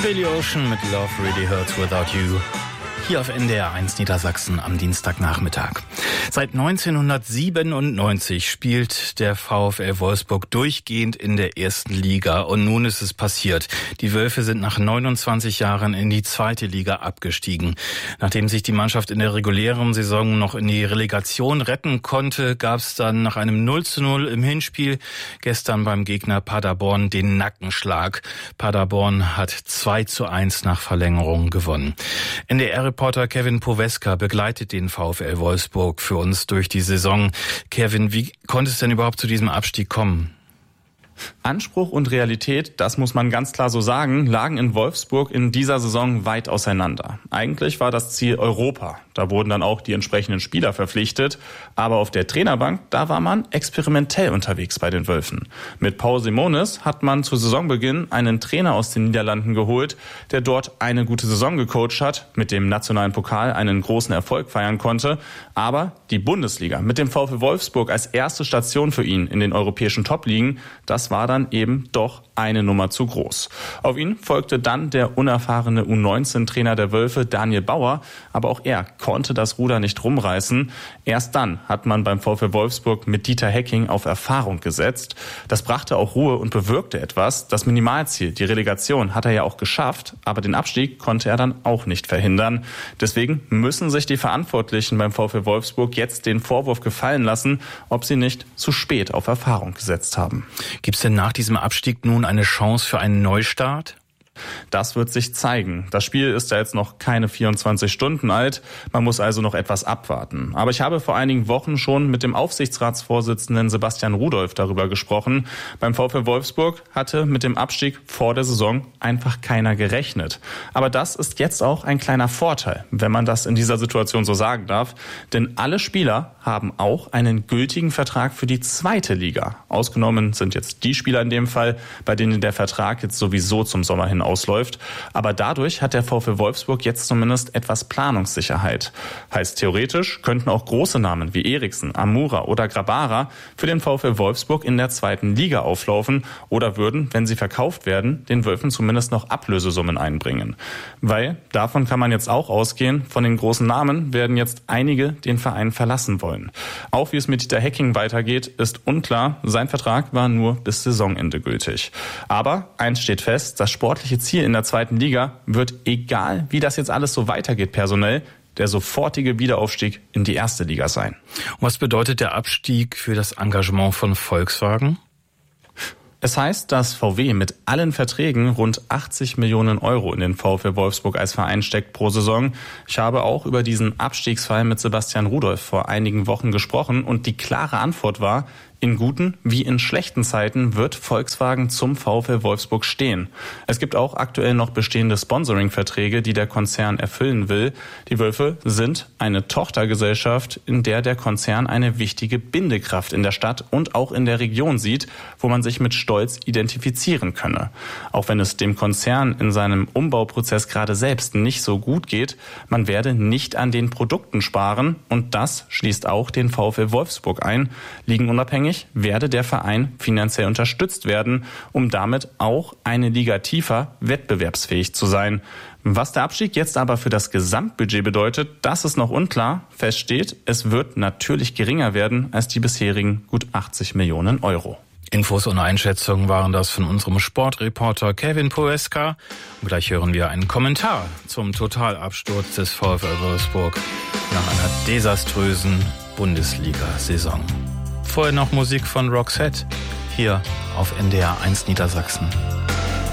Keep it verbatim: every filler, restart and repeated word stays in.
Billy Ocean mit Love Really Hurts Without You. Hier auf N D R eins Niedersachsen am Dienstagnachmittag. Seit neunzehnhundertsiebenundneunzig spielt der VfL Wolfsburg durchgehend in der ersten Liga und nun ist es passiert. Die Wölfe sind nach neunundzwanzig Jahren in die zweite Liga abgestiegen. Nachdem sich die Mannschaft in der regulären Saison noch in die Relegation retten konnte, gab es dann nach einem null zu null im Hinspiel gestern beim Gegner Paderborn den Nackenschlag. Paderborn hat zwei zu eins nach Verlängerung gewonnen. N D R-Reporter Kevin Poweska begleitet den VfL Wolfsburg für uns durch die Saison. Kevin, wie konnte es denn überhaupt zu diesem Abstieg kommen? Anspruch und Realität, das muss man ganz klar so sagen, lagen in Wolfsburg in dieser Saison weit auseinander. Eigentlich war das Ziel Europa. Da wurden dann auch die entsprechenden Spieler verpflichtet. Aber auf der Trainerbank, da war man experimentell unterwegs bei den Wölfen. Mit Paul Simonis hat man zu Saisonbeginn einen Trainer aus den Niederlanden geholt, der dort eine gute Saison gecoacht hat, mit dem nationalen Pokal einen großen Erfolg feiern konnte. Aber die Bundesliga mit dem VfL Wolfsburg als erste Station für ihn in den europäischen Top-Ligen, das war dann eben doch eine Nummer zu groß. Auf ihn folgte dann der unerfahrene U neunzehn Trainer der Wölfe, Daniel Bauer, aber auch er konnte das Ruder nicht rumreißen. Erst dann hat man beim VfL Wolfsburg mit Dieter Hecking auf Erfahrung gesetzt. Das brachte auch Ruhe und bewirkte etwas. Das Minimalziel, die Relegation, hat er ja auch geschafft, aber den Abstieg konnte er dann auch nicht verhindern. Deswegen müssen sich die Verantwortlichen beim VfL Wolfsburg jetzt den Vorwurf gefallen lassen, ob sie nicht zu spät auf Erfahrung gesetzt haben. Gibt es denn nach diesem Abstieg nun eine Chance für einen Neustart? Das wird sich zeigen. Das Spiel ist ja jetzt noch keine vierundzwanzig Stunden alt. Man muss also noch etwas abwarten. Aber ich habe vor einigen Wochen schon mit dem Aufsichtsratsvorsitzenden Sebastian Rudolph darüber gesprochen. Beim VfL Wolfsburg hatte mit dem Abstieg vor der Saison einfach keiner gerechnet. Aber das ist jetzt auch ein kleiner Vorteil, wenn man das in dieser Situation so sagen darf. Denn alle Spieler haben auch einen gültigen Vertrag für die zweite Liga. Ausgenommen sind jetzt die Spieler in dem Fall, bei denen der Vertrag jetzt sowieso zum Sommer hin ausläuft. Aber dadurch hat der VfL Wolfsburg jetzt zumindest etwas Planungssicherheit. Heißt, theoretisch könnten auch große Namen wie Eriksen, Amura oder Grabara für den VfL Wolfsburg in der zweiten Liga auflaufen oder würden, wenn sie verkauft werden, den Wölfen zumindest noch Ablösesummen einbringen. Weil, davon kann man jetzt auch ausgehen, von den großen Namen werden jetzt einige den Verein verlassen wollen. Auch wie es mit Dieter Hecking weitergeht, ist unklar. Sein Vertrag war nur bis Saisonende gültig. Aber eins steht fest, das sportliche Ziel in der zweiten Liga wird, egal wie das jetzt alles so weitergeht personell, der sofortige Wiederaufstieg in die erste Liga sein. Und was bedeutet der Abstieg für das Engagement von Volkswagen? Es heißt, dass V W mit allen Verträgen rund achtzig Millionen Euro in den VfL Wolfsburg als Verein steckt pro Saison. Ich habe auch über diesen Abstiegsfall mit Sebastian Rudolph vor einigen Wochen gesprochen und die klare Antwort war, in guten wie in schlechten Zeiten wird Volkswagen zum VfL Wolfsburg stehen. Es gibt auch aktuell noch bestehende Sponsoring-Verträge, die der Konzern erfüllen will. Die Wölfe sind eine Tochtergesellschaft, in der der Konzern eine wichtige Bindekraft in der Stadt und auch in der Region sieht, wo man sich mit Stolz identifizieren könne. Auch wenn es dem Konzern in seinem Umbauprozess gerade selbst nicht so gut geht, man werde nicht an den Produkten sparen und das schließt auch den VfL Wolfsburg ein. Liegen unabhängig werde der Verein finanziell unterstützt werden, um damit auch eine Liga tiefer wettbewerbsfähig zu sein. Was der Abstieg jetzt aber für das Gesamtbudget bedeutet, das ist noch unklar. Fest steht, es wird natürlich geringer werden als die bisherigen gut achtzig Millionen Euro. Infos und Einschätzungen waren das von unserem Sportreporter Kevin Poweska. Und gleich hören wir einen Kommentar zum Totalabsturz des VfL Wolfsburg nach einer desaströsen Bundesliga-Saison. Vorher noch Musik von Roxette, hier auf N D R eins Niedersachsen.